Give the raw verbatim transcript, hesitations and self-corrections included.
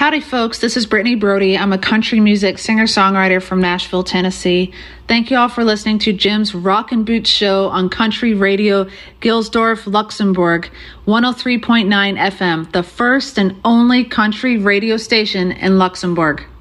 Howdy, folks. This is Brittany Brody. I'm a country music singer-songwriter from Nashville, Tennessee. Thank you all for listening to Jim's Rock and Boots show on Country Radio Gilsdorf, Luxembourg, one oh three point nine F M, the first and only country radio station in Luxembourg.